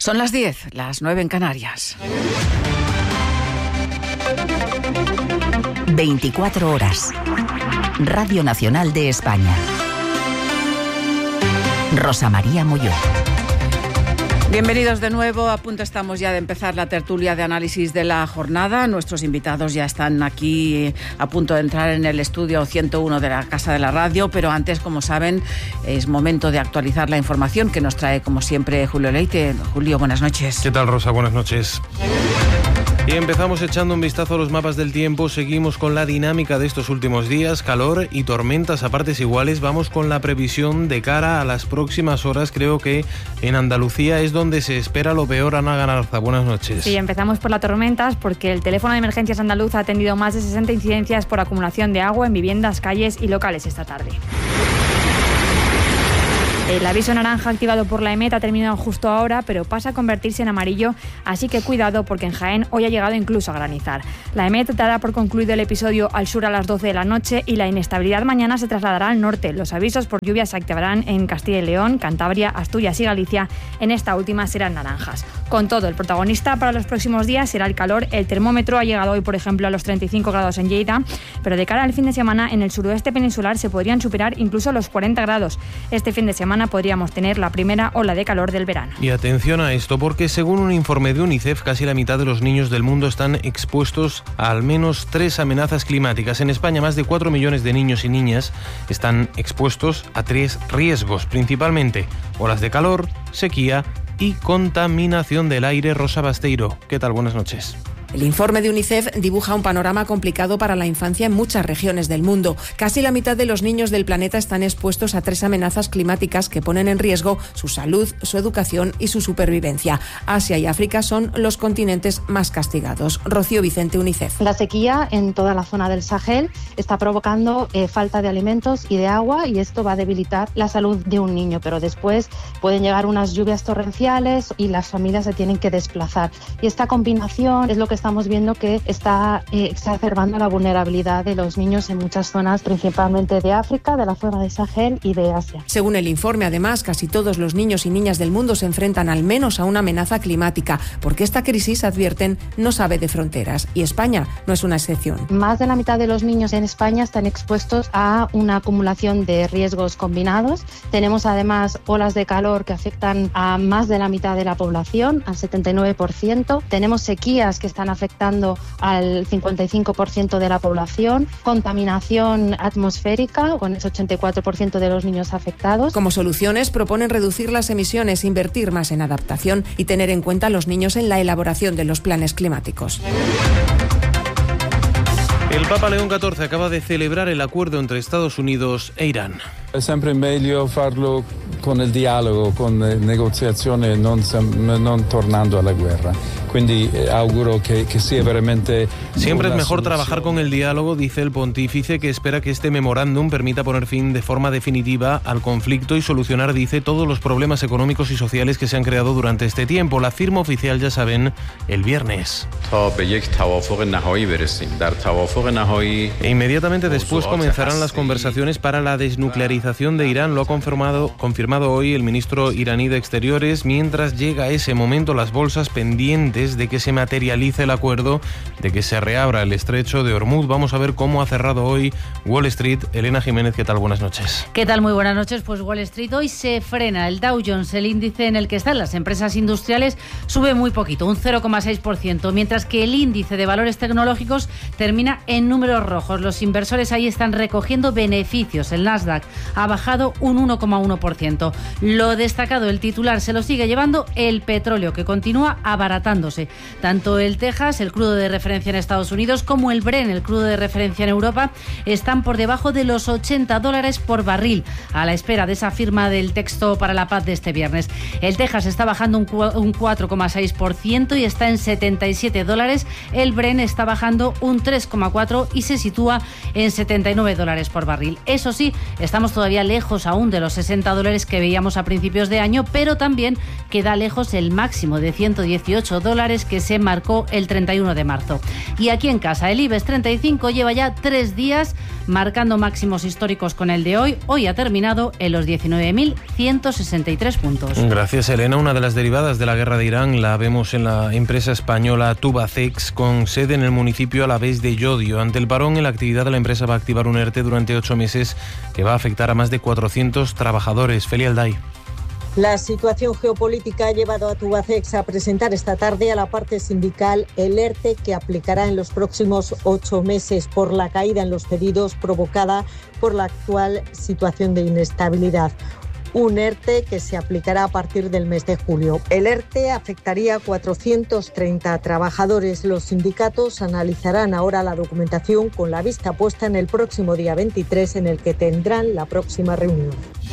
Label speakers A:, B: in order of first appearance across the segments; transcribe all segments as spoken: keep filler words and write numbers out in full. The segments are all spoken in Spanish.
A: Son las diez, las nueve en Canarias.
B: veinticuatro horas. Radio Nacional de España. Rosa María Molló.
A: Bienvenidos de nuevo. A punto estamos ya de empezar la tertulia de análisis de la jornada. Nuestros invitados ya están aquí a punto de entrar en el estudio ciento uno de la Casa de la Radio, pero antes, como saben, es momento de actualizar la información que nos trae, como siempre, Julio Leite. Julio, buenas noches.
C: ¿Qué tal, Rosa? Buenas noches. Y empezamos echando un vistazo a los mapas del tiempo. Seguimos con la dinámica de estos últimos días, calor y tormentas a partes iguales. Vamos con la previsión de cara a las próximas horas. Creo que en Andalucía es donde se espera lo peor. Ana Galarza, buenas noches.
D: Sí, empezamos por las tormentas porque el teléfono de emergencias andaluz ha atendido más de sesenta incidencias por acumulación de agua en viviendas, calles y locales esta tarde. El aviso naranja activado por la EMET ha terminado justo ahora, pero pasa a convertirse en amarillo, así que cuidado porque en Jaén hoy ha llegado incluso a granizar. La EMET dará por concluido el episodio al sur a las doce de la noche y la inestabilidad mañana se trasladará al norte. Los avisos por lluvias se activarán en Castilla y León, Cantabria, Asturias y Galicia. En esta última serán naranjas. Con todo, el protagonista para los próximos días será el calor. El termómetro ha llegado hoy, por ejemplo, a los treinta y cinco grados en Lleida, pero de cara al fin de semana en el suroeste peninsular se podrían superar incluso los cuarenta grados. Este fin de semana podríamos tener la primera ola de calor del verano.
C: Y atención a esto, porque según un informe de UNICEF, casi la mitad de los niños del mundo están expuestos a al menos tres amenazas climáticas. En España, más de cuatro millones de niños y niñas están expuestos a tres riesgos, principalmente olas de calor, sequía y contaminación del aire. Rosa Basteiro, ¿qué tal? Buenas noches.
E: El informe de UNICEF dibuja un panorama complicado para la infancia en muchas regiones del mundo. Casi la mitad de los niños del planeta están expuestos a tres amenazas climáticas que ponen en riesgo su salud, su educación y su supervivencia. Asia y África son los continentes más castigados. Rocío Vicente, UNICEF.
F: La sequía en toda la zona del Sahel está provocando eh, falta de alimentos y de agua, y esto va a debilitar la salud de un niño, pero después pueden llegar unas lluvias torrenciales y las familias se tienen que desplazar. Y esta combinación es lo que estamos viendo que está eh, exacerbando la vulnerabilidad de los niños en muchas zonas, principalmente de África, de la zona de Sahel y de Asia.
E: Según el informe, además, casi todos los niños y niñas del mundo se enfrentan al menos a una amenaza climática, porque esta crisis, advierten, no sabe de fronteras, y España no es una excepción.
F: Más de la mitad de los niños en España están expuestos a una acumulación de riesgos combinados. Tenemos además olas de calor que afectan a más de la mitad de la población, al setenta y nueve por ciento. Tenemos sequías que están afectando al cincuenta y cinco por ciento de la población, contaminación atmosférica con el ochenta y cuatro por ciento de los niños afectados.
E: Como soluciones proponen reducir las emisiones, invertir más en adaptación y tener en cuenta a los niños en la elaboración de los planes climáticos.
C: El Papa León catorce acaba de celebrar el acuerdo entre Estados Unidos e Irán.
G: È sempre meglio farlo con il dialogo, con negoziazione, non, non tornando alla guerra. Quindi auguro que, que sea veramente.
C: Siempre es mejor trabajar con el diálogo, dice el pontífice, que espera que este memorándum permita poner fin de forma definitiva al conflicto y solucionar, dice, todos los problemas económicos y sociales que se han creado durante este tiempo. La firma oficial, ya saben, el viernes. E inmediatamente después comenzarán las conversaciones para la desnuclearización de Irán. Lo ha confirmado, confirmado hoy el ministro iraní de Exteriores. Mientras llega ese momento, las bolsas pendientes de que se materialice el acuerdo, de que se reabra el estrecho de Hormuz. Vamos a ver cómo ha cerrado hoy Wall Street. Elena Jiménez, ¿qué tal? Buenas noches.
H: ¿Qué tal? Muy buenas noches. Pues Wall Street hoy se frena. El Dow Jones, el índice en el que están las empresas industriales, sube muy poquito, un cero coma seis por ciento, mientras que el índice de valores tecnológicos termina en números rojos. Los inversores ahí están recogiendo beneficios. El Nasdaq ha bajado un uno coma uno por ciento. Lo destacado, el titular, se lo sigue llevando el petróleo, que continúa abaratándose. Tanto el Texas, el crudo de referencia en Estados Unidos, como el Brent, el crudo de referencia en Europa, están por debajo de los ochenta dólares por barril, a la espera de esa firma del texto para la paz de este viernes. El Texas está bajando un cuatro coma seis por ciento y está en setenta y siete dólares. El Brent está bajando un tres coma cuatro por ciento y se sitúa en setenta y nueve dólares por barril. Eso sí, estamos todavía todavía lejos aún de los sesenta dólares que veíamos a principios de año, pero también queda lejos el máximo de ciento dieciocho dólares que se marcó el treinta y uno de marzo. Y aquí en casa, el IBEX treinta y cinco lleva ya tres días marcando máximos históricos con el de hoy. Hoy ha terminado en los diecinueve mil ciento sesenta y tres puntos.
C: Gracias, Elena. Una de las derivadas de la guerra de Irán la vemos en la empresa española Tubacex, con sede en el municipio alavés de Llodio. Ante el parón en la actividad de la empresa va a activar un ERTE durante ocho meses que va a afectar a más de cuatrocientos trabajadores. Felia Alday.
I: La situación geopolítica ha llevado a Tubacex a presentar esta tarde a la parte sindical el ERTE que aplicará en los próximos ocho meses por la caída en los pedidos provocada por la actual situación de inestabilidad. Un ERTE que se aplicará a partir del mes de julio. El ERTE afectaría a cuatrocientos treinta trabajadores. Los sindicatos analizarán ahora la documentación con la vista puesta en el próximo día veintitrés, en el que tendrán la próxima reunión.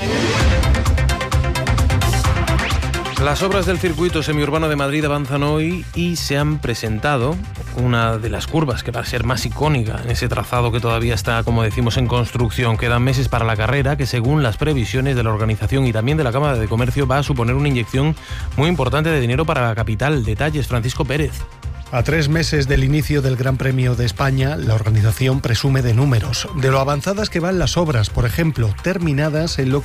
C: Las obras del circuito semiurbano de Madrid avanzan hoy y se han presentado una de las curvas que va a ser más icónica en ese trazado que todavía está, como decimos, en construcción. Quedan meses para la carrera, que según las previsiones de la organización y también de la Cámara de Comercio va a suponer una inyección muy importante de dinero para la capital. Detalles, Francisco Pérez.
J: A tres meses del inicio del Gran Premio de España, la organización presume de números, de lo avanzadas que van las obras, por ejemplo, terminadas en lo